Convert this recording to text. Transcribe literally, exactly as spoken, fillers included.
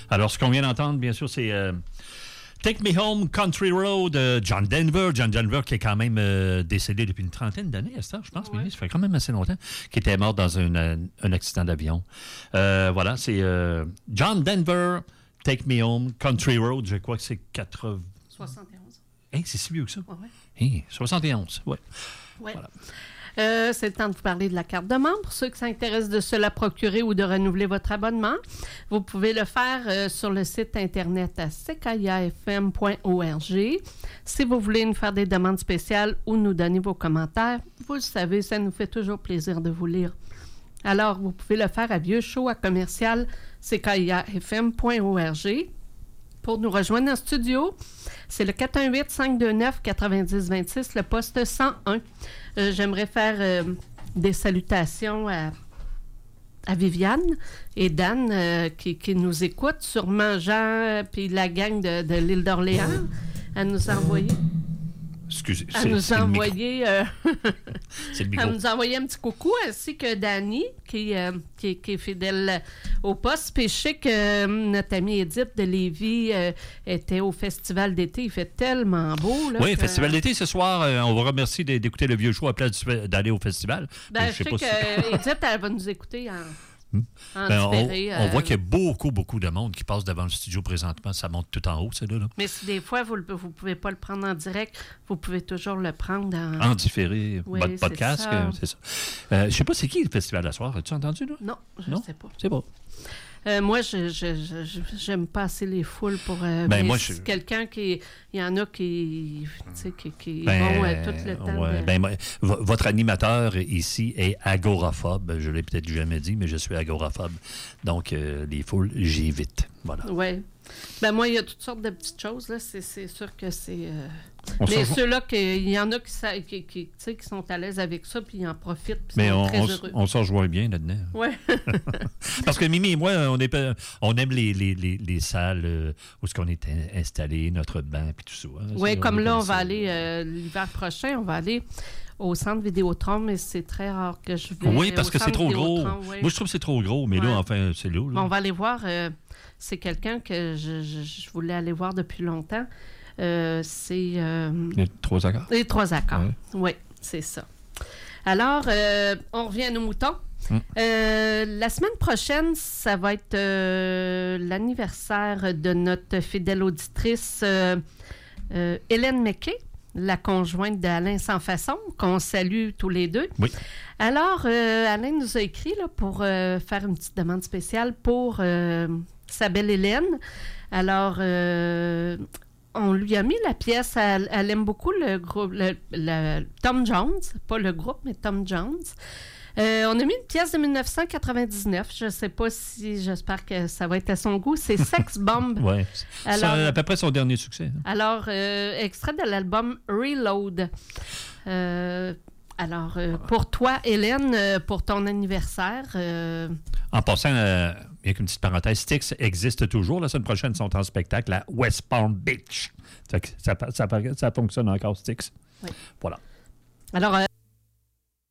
Alors, ce qu'on vient d'entendre, bien sûr, c'est euh, Take Me Home, Country Road, euh, John Denver. John Denver qui est quand même euh, décédé depuis une trentaine d'années à ce temps, je pense. Ouais. Mais ça fait quand même assez longtemps. Qui était mort dans un, un, un accident d'avion. Euh, voilà, c'est euh, John Denver, Take Me Home, Country Road. Je crois que c'est quatre-vingts... soixante et onze. Hey, c'est si vieux que ça? Ouais. Hey, soixante et onze, oui. Ouais. Voilà. Euh, c'est le temps de vous parler de la carte de membre. Pour ceux qui s'intéressent de se la procurer ou de renouveler votre abonnement, vous pouvez le faire euh, sur le site Internet à c k i a f m point org. Si vous voulez nous faire des demandes spéciales ou nous donner vos commentaires, vous le savez, ça nous fait toujours plaisir de vous lire. Alors, vous pouvez le faire à vieux show à commercial c k i a f m point org. Pour nous rejoindre en studio, c'est le quatre un huit, cinq deux neuf, neuf zéro deux six, le poste cent un. Euh, j'aimerais faire euh, des salutations à, à Viviane et Dan euh, qui, qui nous écoutent, sûrement Jean puis la gang de, de l'île d'Orléans. À nous envoyer... Excusez, à c'est, nous c'est envoyer euh, c'est le micro. à nous envoyer un petit coucou, ainsi que Dani qui, euh, qui, qui est fidèle au poste. Puis je sais que euh, notre amie Édith de Lévis euh, était au festival d'été. Il fait tellement beau. Là, oui, que... festival d'été ce soir. Euh, on vous remercie d'écouter le vieux show à place d'aller au festival. Ben, je sais, sais que si... Édith, elle va nous écouter en... Hmm. Ben, on, euh... on voit qu'il y a beaucoup, beaucoup de monde qui passe devant le studio présentement. Ça monte tout en haut, c'est là, là. Mais si des fois, vous ne pouvez pas le prendre en direct, vous pouvez toujours le prendre en... En différé, oui, votre podcast, c'est ça. C'est ça. Euh, je ne sais pas c'est qui le festival de soir. As-tu entendu, là? Non, je ne sais pas. C'est pas. Euh, moi, je, je, je, j'aime pas assez les foules pour... Euh, ben, moi, je... je... quelqu'un qui... Il y en a qui... Tu sais, qui, qui ben, vont euh, tout le temps... Ouais, de... ben, moi, v- votre animateur ici est agoraphobe. Je l'ai peut-être jamais dit, mais je suis agoraphobe. Donc, euh, les foules, j'évite. Voilà. Oui. Ben moi, il y a toutes sortes de petites choses, là. C'est, c'est sûr que c'est... Euh... On mais s'en... ceux-là, il y en a qui, qui, qui, qui sont à l'aise avec ça, puis ils en profitent, puis mais sont on, très on, heureux. on s'en rejoint bien là-dedans. Oui. Parce que Mimi et moi, on, est, on aime les, les, les, les salles euh, où est-ce qu'on est installé, notre banc, puis tout ça. Hein, oui, ça, comme on là, on ça. va aller, euh, l'hiver prochain, on va aller au centre Vidéotron, mais c'est très rare que je vais. Oui, parce que c'est trop gros. Oui. Moi, je trouve que c'est trop gros, mais ouais. là, enfin, c'est lourd. Bon, on va aller voir. Euh, c'est quelqu'un que je, je, je voulais aller voir depuis longtemps. Euh, c'est... Euh, les trois accords. Les trois accords. Oui, ouais. c'est ça. Alors, euh, on revient à nos moutons. Hum. Euh, la semaine prochaine, ça va être euh, l'anniversaire de notre fidèle auditrice euh, euh, Hélène McKay, la conjointe d'Alain Sans Façon, qu'on salue tous les deux. Oui. Alors, euh, Alain nous a écrit là, pour euh, faire une petite demande spéciale pour euh, sa belle Hélène. Alors, euh, on lui a mis la pièce. Elle, elle aime beaucoup le groupe, le, le, Tom Jones, pas le groupe, mais Tom Jones. Euh, on a mis une pièce de dix-neuf cent quatre-vingt-dix-neuf. Je ne sais pas si, j'espère que ça va être à son goût. C'est Sex Bomb. Oui. C'est à peu près son dernier succès. Hein? Alors, euh, extrait de l'album Reload. Euh, alors, euh, pour toi, Hélène, euh, pour ton anniversaire... Euh... En passant, euh, il y a qu'une petite parenthèse, Styx existe toujours. La semaine prochaine, ils sont en spectacle à West Palm Beach. Ça, ça, ça, ça fonctionne encore, Styx. Oui. Voilà. Alors, euh,